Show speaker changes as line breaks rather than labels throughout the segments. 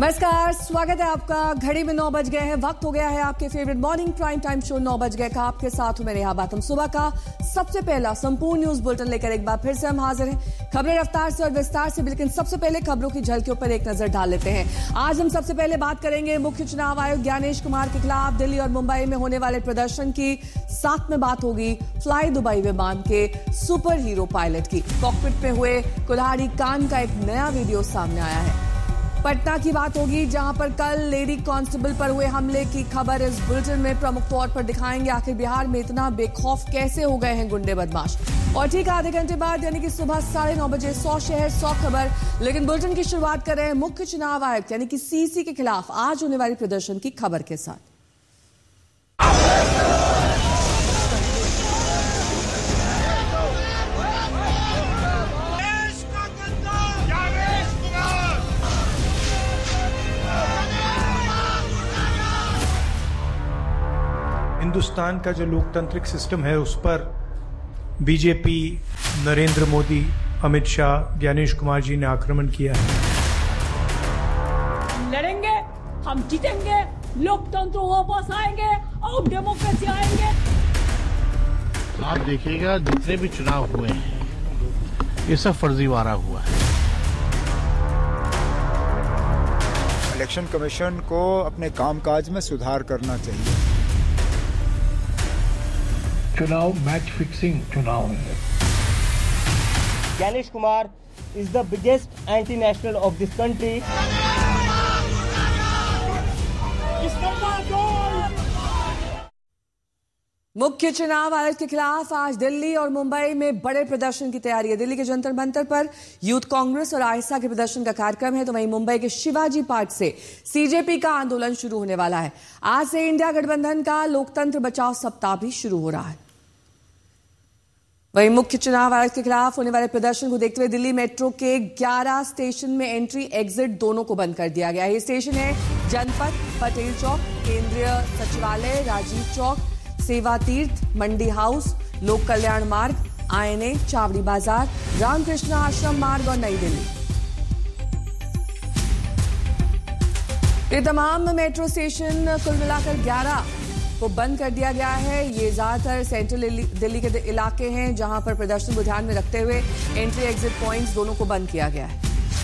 नमस्कार, स्वागत है आपका। घड़ी में 9 बज गए हैं। वक्त हो गया है आपके favourite morning prime time show 9 बज गए का। आपके साथ हूं मैं नेहा बातम। सुबह का सबसे पहला संपूर्ण न्यूज बुलेटिन लेकर एक बार फिर से हम हाजिर हैं। खबरें रफ्तार से और विस्तार से, लेकिन सबसे पहले खबरों की झलकियों पर एक नजर डाल लेते हैं। आज हम सबसे पहले बात करेंगे मुख्य चुनाव आयुक्त ज्ञानेश कुमार के खिलाफ दिल्ली और मुंबई में होने वाले प्रदर्शन की। साथ में बात होगी फ्लाई दुबई विमान के सुपर हीरो पायलट की। कॉकपिट में हुए कुल्हाड़ी कांड का एक नया वीडियो सामने आया है। पटना की बात होगी, जहां पर कल लेडी कांस्टेबल पर हुए हमले की खबर इस बुलेटिन में प्रमुख तौर पर दिखाएंगे। आखिर बिहार में इतना बेखौफ कैसे हो गए हैं गुंडे बदमाश। और ठीक आधे घंटे बाद यानी कि सुबह 9:30 बजे 100 शहर 100 खबर। लेकिन बुलेटिन की शुरुआत कर रहे हैं मुख्य चुनाव आयुक्त यानी कि सीसी के खिलाफ आज होने वाली प्रदर्शन की खबर के साथ।
हिंदुस्तान का जो लोकतांत्रिक सिस्टम है उस पर बीजेपी, नरेंद्र मोदी, अमित शाह, ज्ञानेश कुमार जी ने आक्रमण किया है।
लड़ेंगे, हम जीतेंगे, लोकतंत्र वापस आएंगे और डेमोक्रेसी आएंगे।
आप देखिएगा जितने भी चुनाव हुए हैं ये सब फर्जीवाड़ा हुआ है।
इलेक्शन कमीशन को अपने कामकाज में सुधार करना चाहिए।
चुनाव मैच फिक्सिंग चुनाव है।
Gyanesh Kumar is the biggest anti national of this country.
मुख्य चुनाव आयुक्त के खिलाफ आज दिल्ली और मुंबई में बड़े प्रदर्शन की तैयारी है। दिल्ली के जंतर मंतर पर यूथ कांग्रेस और आहिस्ता के प्रदर्शन का कार्यक्रम है, तो वहीं मुंबई के शिवाजी पार्क से सीजेपी का आंदोलन शुरू होने वाला है। आज से इंडिया गठबंधन का लोकतंत्र बचाओ सप्ताह भी शुरू हो रहा है। वहीं मुख्य चुनाव आयुक्त के खिलाफ होने वाले प्रदर्शन को देखते हुए दिल्ली मेट्रो के 11 स्टेशन में एंट्री एग्जिट दोनों को बंद कर दिया गया है। ये स्टेशन है जनपथ, पटेल चौक, केंद्रीय सचिवालय, राजीव चौक, सेवा तीर्थ, मंडी हाउस, लोक कल्याण मार्ग, आईएनए, चावड़ी बाजार, रामकृष्ण आश्रम मार्ग और नई दिल्ली। ये तमाम मेट्रो स्टेशन कुल मिलाकर 11 को बंद कर दिया गया है। ये ज्यादातर सेंट्रल दिल्ली के इलाके हैं, जहां पर प्रदर्शन को ध्यान में रखते हुए एंट्री एग्जिट पॉइंट्स दोनों को बंद किया गया है।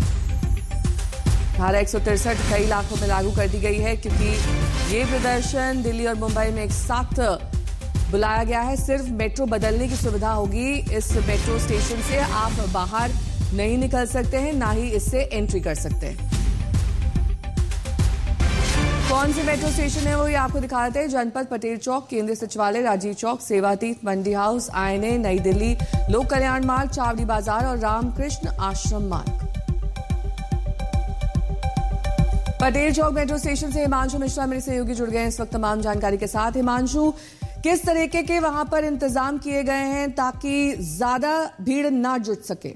धारा 163 कई इलाकों में लागू कर दी गई है, क्योंकि ये प्रदर्शन दिल्ली और मुंबई में एक साथ बुलाया गया है। सिर्फ मेट्रो बदलने की सुविधा होगी। इस मेट्रो स्टेशन से आप बाहर नहीं निकल सकते हैं, ना ही इससे एंट्री कर सकते हैं। कौन से मेट्रो स्टेशन है वो ये आपको दिखा देते हैं। जनपद, पटेल चौक, केंद्रीय सचिवालय, राजीव चौक, सेवातीर्थ, मंडी हाउस, आईएनए, नई दिल्ली, लोक कल्याण मार्ग, चावड़ी बाजार और रामकृष्ण आश्रम मार्ग। पटेल चौक मेट्रो स्टेशन से हिमांशु मिश्रा मेरे सहयोगी जुड़ गए हैं इस वक्त तमाम जानकारी के साथ। हिमांशु, किस तरीके के वहां पर इंतजाम किए गए हैं ताकि ज्यादा भीड़ ना जुट सके?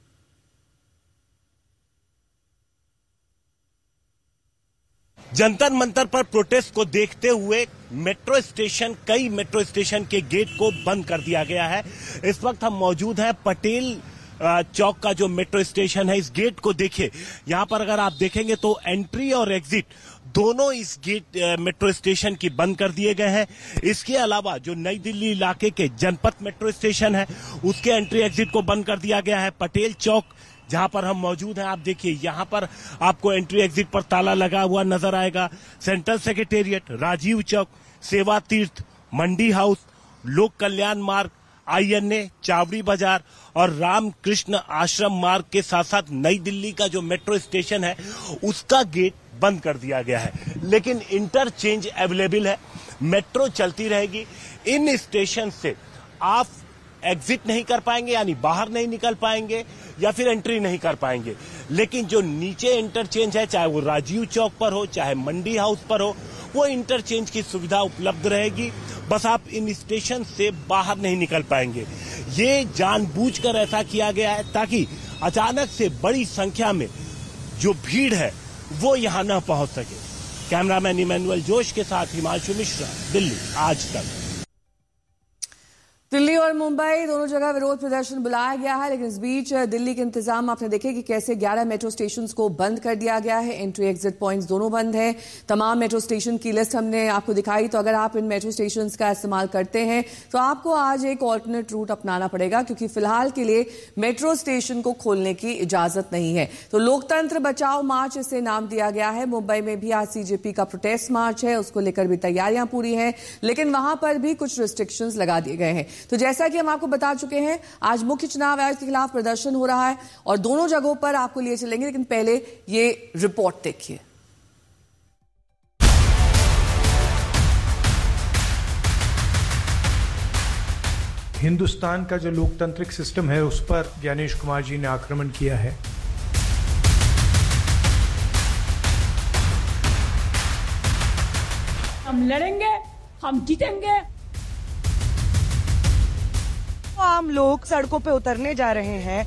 जंतर मंतर पर प्रोटेस्ट को देखते हुए कई मेट्रो स्टेशन के गेट को बंद कर दिया गया है। इस वक्त हम मौजूद हैं पटेल चौक का जो मेट्रो स्टेशन है। इस गेट को देखिए, यहां पर अगर आप देखेंगे तो एंट्री और एग्जिट दोनों इस गेट मेट्रो स्टेशन की बंद कर दिए गए हैं। इसके अलावा जो नई दिल्ली इलाके के जनपथ मेट्रो स्टेशन है उसके एंट्री एग्जिट को बंद कर दिया गया है। पटेल चौक जहां पर हम मौजूद हैं, आप देखिए यहां पर आपको एंट्री एग्जिट पर ताला लगा हुआ नजर आएगा। सेंट्रल सेक्रेटेरिएट, राजीव चौक, सेवा तीर्थ, मंडी हाउस, लोक कल्याण मार्ग, आईएनए, चावड़ी बाजार और रामकृष्ण आश्रम मार्ग के साथ साथ नई दिल्ली का जो मेट्रो स्टेशन है उसका गेट बंद कर दिया गया है। लेकिन इंटरचेंज अवेलेबल है, मेट्रो चलती रहेगी। इन स्टेशन से आप एग्जिट नहीं कर पाएंगे, यानी बाहर नहीं निकल पाएंगे या फिर एंट्री नहीं कर पाएंगे। लेकिन जो नीचे इंटरचेंज है, चाहे वो राजीव चौक पर हो, चाहे मंडी हाउस पर हो, वो इंटरचेंज की सुविधा उपलब्ध रहेगी। बस आप इन स्टेशन से बाहर नहीं निकल पाएंगे। ये जानबूझकर ऐसा किया गया है ताकि अचानक से बड़ी संख्या में जो भीड़ है वो यहां न पहुंच सके। कैमरामैन इमैनुअल जोश के साथ हिमांशु मिश्रा, दिल्ली आज तक।
दिल्ली और मुंबई दोनों जगह विरोध प्रदर्शन बुलाया गया है, लेकिन इस बीच दिल्ली के इंतजाम आपने देखे कि कैसे 11 मेट्रो स्टेशंस को बंद कर दिया गया है। एंट्री एग्जिट पॉइंट्स दोनों बंद हैं। तमाम मेट्रो स्टेशन की लिस्ट हमने आपको दिखाई। तो अगर आप इन मेट्रो स्टेशंस का इस्तेमाल करते हैं तो आपको आज एक ऑल्टरनेट रूट अपनाना पड़ेगा, क्योंकि फिलहाल के लिए मेट्रो स्टेशन को खोलने की इजाजत नहीं है। तो लोकतंत्र बचाओ मार्च इसे नाम दिया गया है। मुंबई में भी आज सीजेपी का प्रोटेस्ट मार्च है, उसको लेकर भी तैयारियां पूरी हैं, लेकिन वहां पर भी कुछ रिस्ट्रिक्शंस लगा दिए गए हैं। तो जैसा कि हम आपको बता चुके हैं, आज मुख्य चुनाव आयोग के खिलाफ प्रदर्शन हो रहा है और दोनों जगहों पर आपको लिए चलेंगे, लेकिन पहले ये रिपोर्ट देखिए।
हिंदुस्तान का जो लोकतांत्रिक सिस्टम है उस पर ज्ञानेश कुमार जी ने आक्रमण किया है।
हम लड़ेंगे, हम जीतेंगे।
आम लोग सड़कों पे उतरने जा रहे हैं।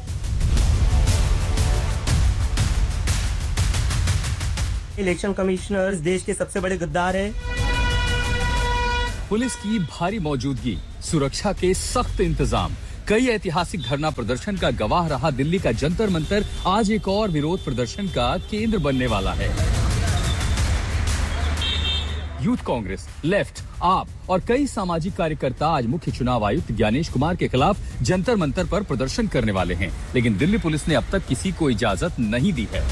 इलेक्शन कमिश्नर देश के सबसे बड़े गद्दार है।
पुलिस की भारी मौजूदगी, सुरक्षा के सख्त इंतजाम, कई ऐतिहासिक धरना प्रदर्शन का गवाह रहा दिल्ली का जंतर मंतर आज एक और विरोध प्रदर्शन का केंद्र बनने वाला है। यूथ कांग्रेस, लेफ्ट, आप और कई सामाजिक कार्यकर्ता आज मुख्य चुनाव आयुक्त ज्ञानेश कुमार के खिलाफ जंतर मंतर पर प्रदर्शन करने वाले हैं, लेकिन दिल्ली पुलिस ने अब तक किसी को इजाजत नहीं दी है।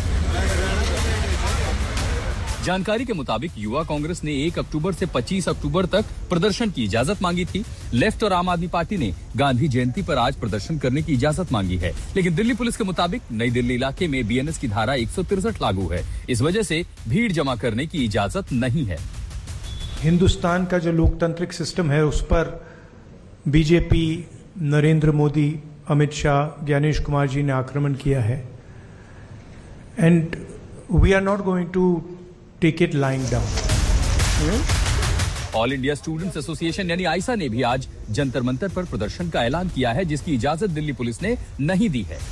जानकारी के मुताबिक युवा कांग्रेस ने 1 अक्टूबर से 25 अक्टूबर तक प्रदर्शन की इजाजत मांगी थी। लेफ्ट और आम आदमी पार्टी ने गांधी जयंती पर आज प्रदर्शन करने की इजाजत मांगी है, लेकिन दिल्ली पुलिस के मुताबिक नई दिल्ली इलाके में बीएनएस की धारा 163 लागू है। इस वजह से भीड़ जमा करने की इजाजत नहीं है।
हिंदुस्तान का जो लोकतांत्रिक सिस्टम है उस पर बीजेपी, नरेंद्र मोदी, अमित शाह, ज्ञानेश कुमार जी ने आक्रमण किया है and we are not going to take it lying down.
All India students association यानी आईसा ने भी आज जंतर मंतर पर प्रदर्शन का ऐलान किया है, जिसकी इजाजत दिल्ली पुलिस ने नहीं दी है।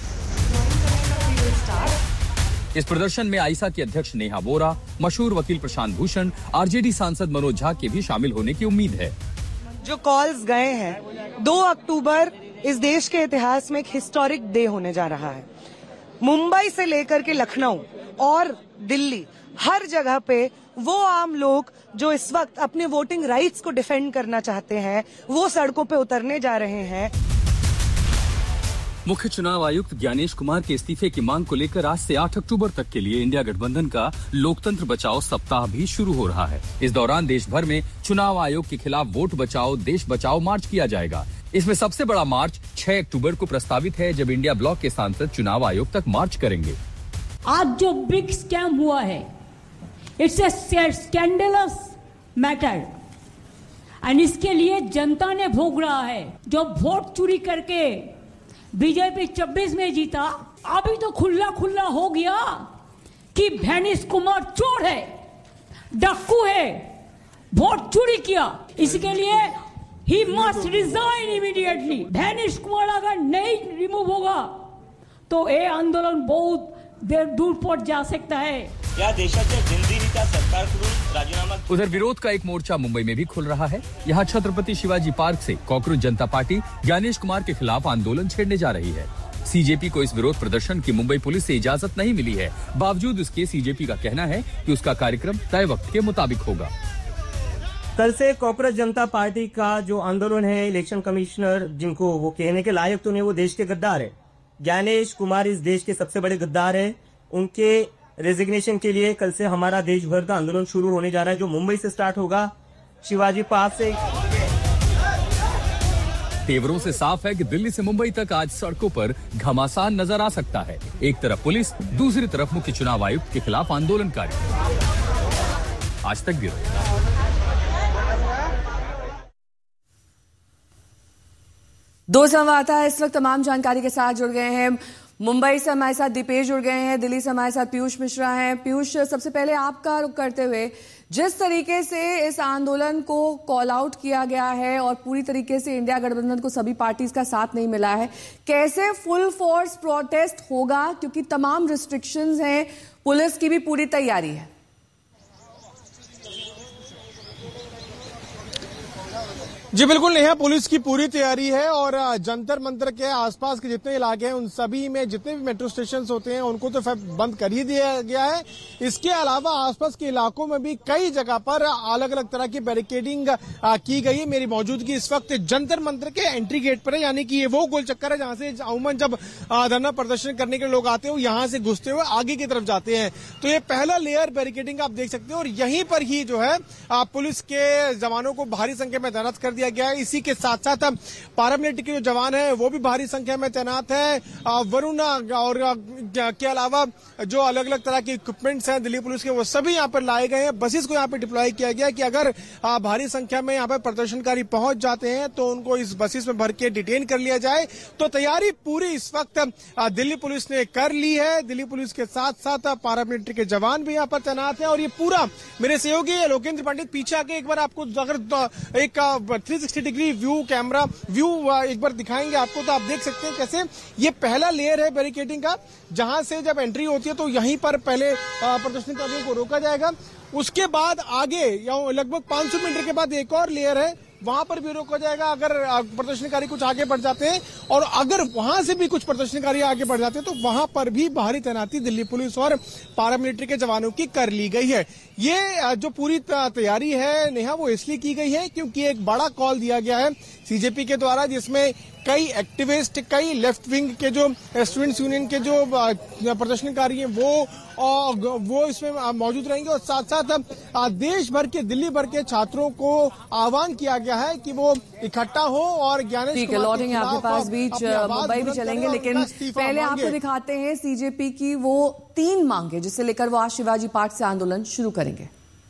इस प्रदर्शन में आईसा के अध्यक्ष नेहा बोरा, मशहूर वकील प्रशांत भूषण, आरजेडी सांसद मनोज झा के भी शामिल होने की उम्मीद है।
जो कॉल्स गए हैं, 2 अक्टूबर इस देश के इतिहास में एक हिस्टोरिक डे होने जा रहा है। मुंबई से लेकर के लखनऊ और दिल्ली, हर जगह पे वो आम लोग जो इस वक्त अपने वोटिंग राइट्स को डिफेंड करना चाहते हैं, वो सड़कों पे उतरने जा रहे हैं।
मुख्य चुनाव आयुक्त ज्ञानेश कुमार के इस्तीफे की मांग को लेकर आज से 8 अक्टूबर तक के लिए इंडिया गठबंधन का लोकतंत्र बचाओ सप्ताह भी शुरू हो रहा है। इस दौरान देश भर में चुनाव आयोग के खिलाफ वोट बचाओ, देश बचाओ मार्च किया जाएगा। इसमें सबसे बड़ा मार्च 6 अक्टूबर को प्रस्तावित है, जब इंडिया ब्लॉक के सांसद चुनाव आयोग तक मार्च करेंगे।
आज जो बिग स्कैम हुआ है, it's a scandalous matter and इसके लिए जनता ने भोग रहा है। जो वोट चोरी करके बीजेपी 26 में जीता, अभी तो खुला खुला हो गया कि भैनिश कुमार चोर है, डाकू है, वोट चोरी किया। इसके लिए he must resign immediately. भैनिश Kumar अगर नहीं रिमूव होगा तो ये आंदोलन बहुत देर दूर पर जा सकता है।
या देशाच्या दिल्लीच्या सरकारकडून राजीनामा।
उधर विरोध का एक मोर्चा मुंबई में भी खुल रहा है। यहाँ छत्रपति शिवाजी पार्क से कॉकरोच जनता पार्टी ज्ञानेश कुमार के खिलाफ आंदोलन छेड़ने जा रही है। सीजेपी को इस विरोध प्रदर्शन की मुंबई पुलिस से इजाजत नहीं मिली है। बावजूद इसके सीजेपी का कहना है कि उसका कार्यक्रम तय वक्त के मुताबिक होगा।
कल से कॉकरोच जनता पार्टी का जो आंदोलन है, इलेक्शन कमिश्नर जिनको वो कहने के लायक तो नहीं, वो देश के गद्दार है। ज्ञानेश कुमार इस देश के सबसे बड़े गद्दार है। उनके रेजिग्नेशन के लिए कल से हमारा देश भर का आंदोलन शुरू होने जा रहा है, जो मुंबई से स्टार्ट होगा, शिवाजी पार्क से।
तेवरों से साफ है कि दिल्ली से मुंबई तक आज सड़कों पर घमासान नजर आ सकता है। एक तरफ पुलिस, दूसरी तरफ मुख्य चुनाव आयुक्त के खिलाफ आंदोलनकारी। आज तक ब्यूरो।
दो संवाददाता इस वक्त तमाम जानकारी के साथ जुड़ गए हैं। मुंबई से हमारे साथ दीपेश जुड़ गए हैं, दिल्ली से हमारे साथ पीयूष मिश्रा हैं। पीयूष, सबसे पहले आपका रुख करते हुए, जिस तरीके से इस आंदोलन को कॉल आउट किया गया है और पूरी तरीके से इंडिया गठबंधन को सभी पार्टीज का साथ नहीं मिला है, कैसे फुल फोर्स प्रोटेस्ट होगा? क्योंकि तमाम रिस्ट्रिक्शंस हैं, पुलिस की भी पूरी तैयारी है।
जी बिल्कुल नेहा, पुलिस की पूरी तैयारी है और जंतर मंतर के आसपास के जितने इलाके हैं उन सभी में जितने भी मेट्रो स्टेशन होते हैं उनको तो बंद कर ही दिया गया है। इसके अलावा आसपास के इलाकों में भी कई जगह पर अलग अलग तरह की बैरिकेडिंग की गई है। मेरी मौजूदगी इस वक्त जंतर मंतर के एंट्री गेट पर है, यानी कि ये वो गोल चक्कर है जहां से अमूमन जब धरना प्रदर्शन करने के लोग आते हैं यहां से घुसते हुए आगे की तरफ जाते हैं। तो ये पहला लेयर बैरिकेडिंग आप देख सकते हो और यहीं पर ही जो है पुलिस के जवानों को भारी संख्या में तैनात कर दिया गया है। इसी के साथ साथ पैरामिलिट्री के जो जवान हैं वो भी भारी संख्या में तैनात है। वरुण और के अलावा जो अलग अलग तरह के इक्विपमेंट्स हैं दिल्ली पुलिस के वो सभी यहाँ पर लाए गए हैं। बसेस को यहाँ पर डिप्लॉय किया गया है कि अगर भारी संख्या में यहाँ पर प्रदर्शनकारी पहुंच जाते हैं तो उनको इस बसेस में भर के डिटेन कर लिया जाए। तो तैयारी पूरी इस वक्त दिल्ली पुलिस ने कर ली है। दिल्ली पुलिस के साथ साथ पैरामिलिट्री के जवान भी यहाँ पर तैनात हैं और ये पूरा मेरे सहयोगी लोकेंद्र पंडित पीछे आके एक बार आपको अगर एक 360 डिग्री कैमरा व्यू एक बार दिखाएंगे आपको तो आप देख सकते हैं कैसे ये पहला लेयर है बैरिकेडिंग का, जहां से जब एंट्री होती है तो यहीं पर पहले प्रदर्शनकारियों को रोका जाएगा। उसके बाद आगे लगभग 500 मीटर के बाद एक और लेयर है, वहां पर भी रोका जाएगा अगर प्रदर्शनकारी कुछ आगे बढ़ जाते हैं, और अगर वहां से भी कुछ प्रदर्शनकारी आगे बढ़ जाते हैं तो वहां पर भी भारी तैनाती दिल्ली पुलिस और पैरामिलिट्री के जवानों की कर ली गई है। ये जो पूरी तैयारी है नेहा वो इसलिए की गई है क्योंकि एक बड़ा कॉल दिया गया है सीजेपी के द्वारा, जिसमें कई एक्टिविस्ट, कई लेफ्ट विंग के जो स्टूडेंट्स यूनियन के जो प्रदर्शनकारी हैं वो इसमें मौजूद रहेंगे और साथ साथ देश भर के, दिल्ली भर के छात्रों को आह्वान किया गया है कि वो इकट्ठा हो और ज्ञानेश कुमार
लौटेंगे आपके पास बीच मुंबई भी चलेंगे, लेकिन पहले आपको दिखाते हैं सीजेपी की वो 3 मांगे जिसे लेकर वो आज शिवाजी पार्क से आंदोलन शुरू करेंगे।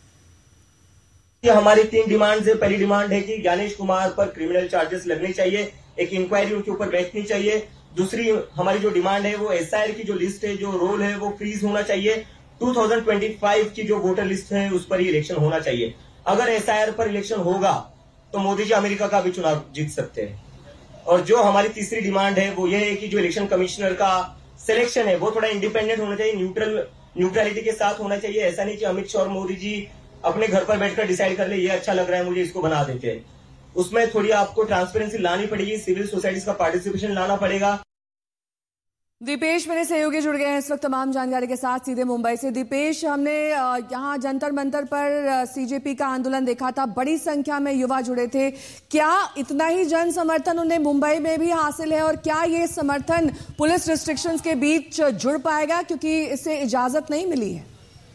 हमारी 3 डिमांड है। पहली डिमांड है कि ज्ञानेश कुमार पर क्रिमिनल चार्जेस लगने चाहिए, एक इंक्वायरी उनके ऊपर बैठनी चाहिए। दूसरी हमारी जो डिमांड है वो एसआईआर की जो लिस्ट है, जो रोल है वो फ्रीज होना चाहिए। 2025 की जो वोटर लिस्ट है उस पर ही इलेक्शन होना चाहिए। अगर एसआईआर पर इलेक्शन होगा तो मोदी जी अमेरिका का भी चुनाव जीत सकते हैं। और जो हमारी तीसरी डिमांड है वो ये है कि जो इलेक्शन कमिश्नर का सिलेक्शन है वो थोड़ा इंडिपेंडेंट होना चाहिए, न्यूट्रलिटी के साथ होना चाहिए। ऐसा नहीं कि अमित शाह और मोदी जी अपने घर पर बैठकर डिसाइड कर ले ये अच्छा लग रहा है मुझे इसको बना देते हैं। उसमें थोड़ी आपको ट्रांसपेरेंसी लानी पड़ेगी, सिविल सोसाइटीज का पार्टिसिपेशन लाना पड़ेगा।
दीपेश मेरे सहयोगी जुड़ गए हैं इस वक्त तमाम जानकारी के साथ सीधे मुंबई से। दीपेश, हमने यहाँ जंतर मंतर पर सीजेपी का आंदोलन देखा था, बड़ी संख्या में युवा जुड़े थे। क्या इतना ही जन समर्थन उन्हें मुंबई में भी हासिल है और क्या ये समर्थन पुलिस रिस्ट्रिक्शंस के बीच जुड़ पाएगा क्योंकि इसे इजाजत नहीं मिली है?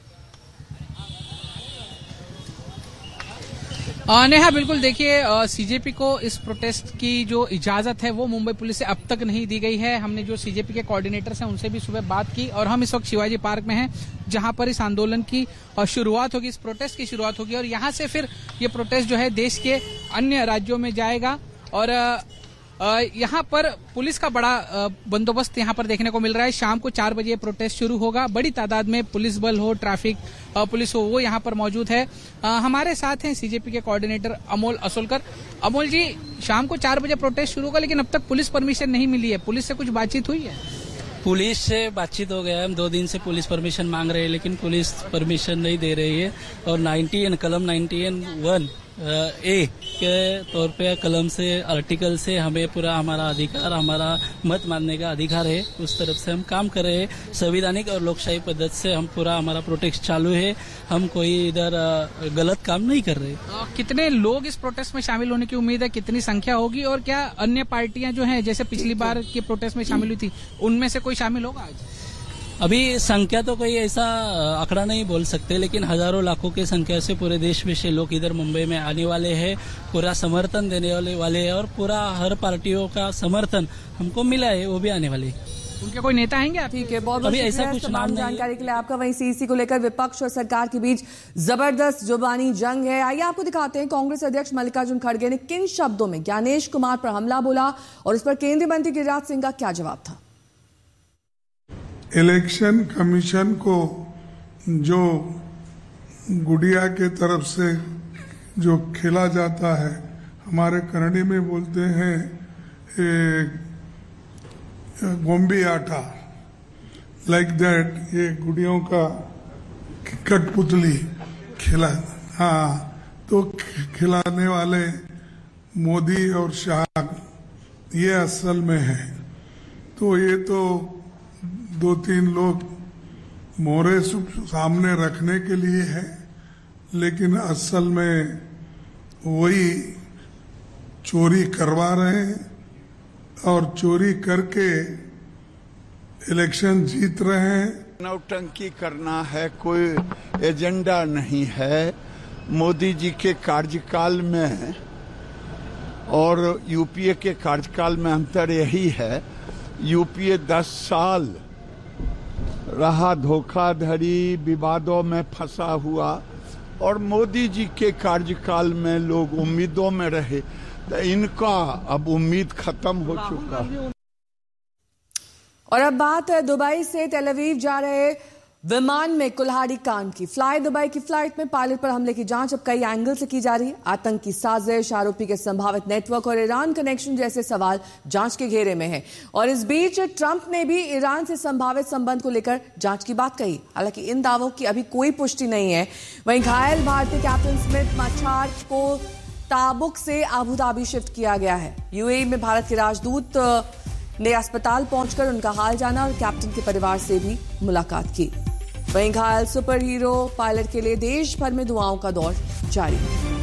नेहा बिल्कुल, देखिए सीजेपी को इस प्रोटेस्ट की जो इजाजत है वो मुंबई पुलिस से अब तक नहीं दी गई है। हमने जो सीजेपी के कोऑर्डिनेटर्स हैं उनसे भी सुबह बात की और हम इस वक्त शिवाजी पार्क में हैं जहां पर इस आंदोलन की शुरुआत होगी, इस प्रोटेस्ट की शुरुआत होगी और यहां से फिर ये प्रोटेस्ट जो है देश के अन्य राज्यों में जाएगा। और यहाँ पर पुलिस का बड़ा बंदोबस्त यहाँ पर देखने को मिल रहा है। शाम को 4 बजे प्रोटेस्ट शुरू होगा। बड़ी तादाद में पुलिस बल हो, ट्रैफिक पुलिस हो, वो यहाँ पर मौजूद है। हमारे साथ हैं सीजेपी के कोऑर्डिनेटर अमोल असोलकर। अमोल जी, शाम को 4 बजे प्रोटेस्ट शुरू होगा लेकिन अब तक पुलिस परमिशन नहीं मिली है, पुलिस से कुछ बातचीत हुई है?
पुलिस से बातचीत हो गया है, हम 2 दिन से पुलिस परमिशन मांग रहे हैं लेकिन पुलिस परमिशन नहीं दे रही है। और कलम 91A के तौर पे कलम से, आर्टिकल से हमें पूरा हमारा अधिकार, हमारा मत मानने का अधिकार है, उस तरफ से हम काम कर रहे हैं। संवैधानिक और लोकशाही पद्धति से हम पूरा हमारा प्रोटेस्ट चालू है, हम कोई इधर गलत काम नहीं कर रहे।
कितने लोग इस प्रोटेस्ट में शामिल होने की उम्मीद है, कितनी संख्या होगी और क्या अन्य पार्टियां जो हैं जैसे पिछली बार के प्रोटेस्ट में शामिल हुई थी उनमें से कोई शामिल होगा आज?
अभी संख्या तो कोई ऐसा आंकड़ा नहीं बोल सकते लेकिन हजारों लाखों की संख्या से पूरे देश में से लोग इधर मुंबई में आने वाले हैं, पूरा समर्थन देने वाले हैं और पूरा हर पार्टियों का समर्थन हमको मिला है, वो भी आने वाले।
उनके कोई नेता आएंगे?
ठीक है, बहुत ऐसा कुछ तमाम जानकारी के लिए आपका। वहीं सीईसी को लेकर विपक्ष और सरकार के बीच जबरदस्त जुबानी जंग है। आइए आपको दिखाते हैं कांग्रेस अध्यक्ष मल्लिकार्जुन खड़गे ने किन शब्दों में ज्ञानेश कुमार पर हमला बोला और इस पर केंद्रीय मंत्री गिरिराज सिंह का क्या जवाब था।
इलेक्शन कमीशन को जो गुड़िया के तरफ से जो खेला जाता है, हमारे करनी में बोलते हैं गोम्बी आटा, लाइक दैट, ये गुड़ियों का कठपुतली खिला, हाँ, तो खिलाने वाले मोदी और शाह ये असल में है। तो ये तो 2-3 लोग मोहरे सामने रखने के लिए है, लेकिन असल में वही चोरी करवा रहे हैं और चोरी करके इलेक्शन जीत रहे हैं।
नौटंकी करना है, कोई एजेंडा नहीं है। मोदी जी के कार्यकाल में और यूपीए के कार्यकाल में अंतर यही है, यूपीए 10 साल रहा धोखाधड़ी विवादों में फंसा हुआ और मोदी जी के कार्यकाल में लोग उम्मीदों में रहे, तो इनका अब उम्मीद खत्म हो चुका है।
और अब बात है दुबई से तेल अवीव जा रहे विमान में कुल्हाड़ी कांड की। फ्लाई दुबई की फ्लाइट में पायलट पर हमले की जांच अब कई एंगल से की जा रही है। आतंकी साजिश, आरोपी के संभावित नेटवर्क और ईरान कनेक्शन जैसे सवाल जांच के घेरे में हैं। और इस बीच ट्रंप ने भी ईरान से संभावित संबंध को लेकर जांच की बात कही। हालांकि इन दावों की अभी कोई पुष्टि नहीं है। वहीं घायल भारतीय कैप्टन स्मिथ माछार को ताबुक से आबू धाबी शिफ्ट किया गया है। यूएई में भारत के राजदूत ने अस्पताल पहुंचकर उनका हाल जाना और कैप्टन के परिवार से भी मुलाकात की। वहीं घायल सुपर हीरो पायलट के लिए देश भर में दुआओं का दौर जारी है।